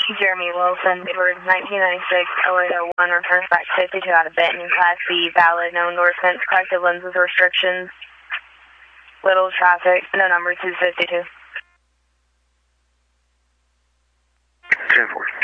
Jeremy Wilson, Edward, 1996, 0801, returns back 52 out of Benton, Class B, valid, no endorsements, corrective lenses restrictions, little traffic, no number 252. 10-4.